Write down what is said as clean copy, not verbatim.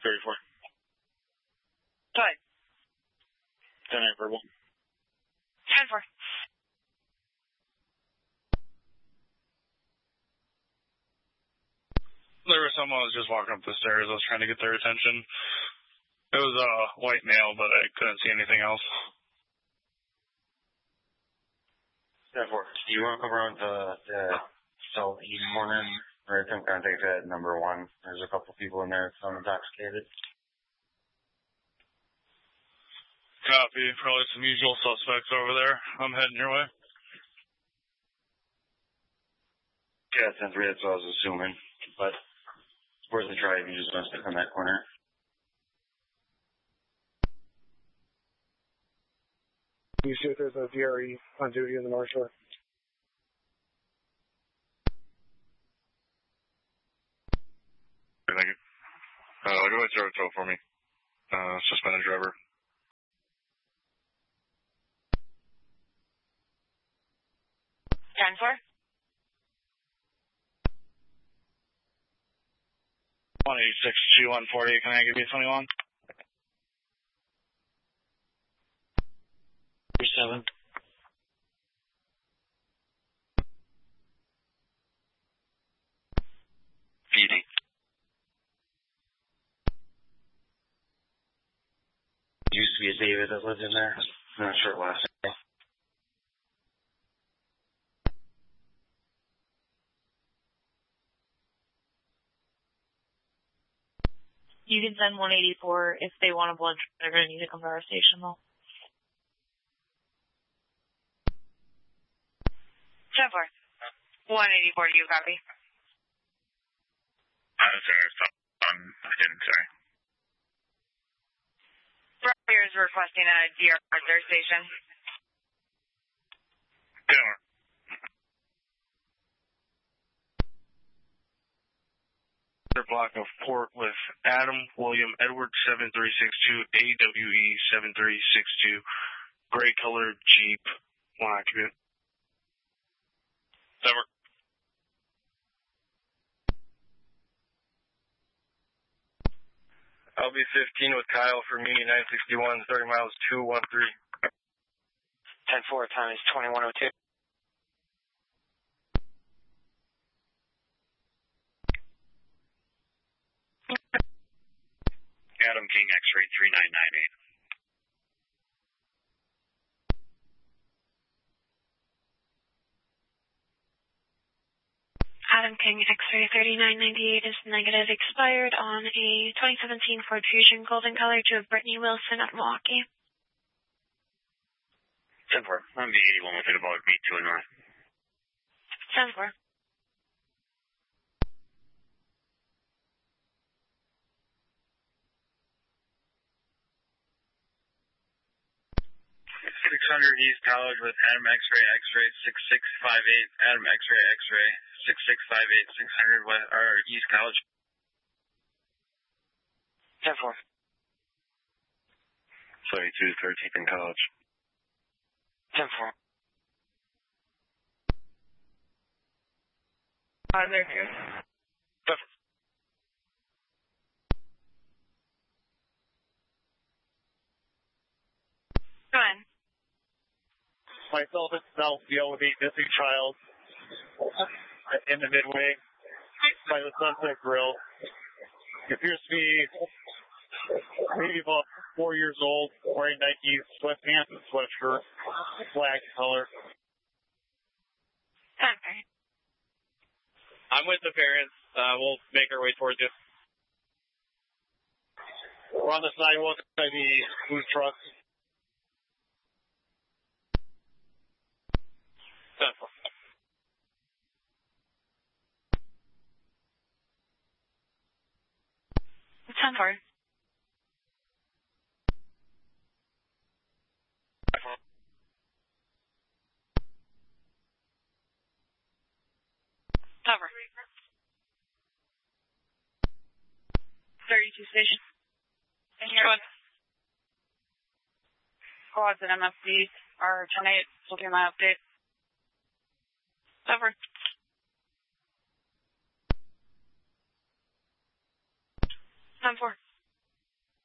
34. What? 10-8 verbal. 10-4. There was someone who was just walking up the stairs. I was trying to get their attention. It was a white male, but I couldn't see anything else. 10-4. You want to come around to the southeast corner? Right, I'm going to take that number 1. There's a couple people in there that's intoxicated. Copy. Probably some usual suspects over there. I'm heading your way. Yeah, 10-3, that's what I was assuming. But it's worth a try if you just want to stick on that corner. You see if there's a VRE on duty in the North Shore? Thank you. Go ahead, throw a tow for me. Suspended driver. Ten four. 186-2140. Can I give you 21? 37. Feeding. Used to be a David that lived in there. I'm not sure last name. You can send 184 if they want a blood. They're going to need to come to our station, though. 10-4. 184, do you copy? Sorry, I didn't, sorry. Roger is requesting a DR at their station. Down. Block of port with Adam William Edward 7362 AWE 7362 gray colored Jeep 1 occupant. Over. I'll be 15 with Kyle for me 961 30 miles 213. 10-4, time is 2102. Adam King, X-ray 3998. Adam King, X-ray 3998 is negative, expired on a 2017 Ford Fusion golden color to Brittany Wilson at Milwaukee. 10-4. I'm the 81 with it about B2 and north. 10-4. 600 East College with Adam X-ray, X-ray 6658, Adam X-ray, X-ray 6658, 600 with our East College. 10-4. 32, 13th in College. 10-4. There too. Go ahead. Myself itself deal with a missing child in the Midway by the Sunset Grill. It appears to be maybe about 4 years old, wearing Nike sweatpants and sweatshirt, black color. Okay. I'm with the parents. We'll make our way towards you. We're on the sidewalk by the food truck. 10-4. 10-4. 32 station. And here, squads at MFD are 10-8. We'll do my update. Over. 10-4.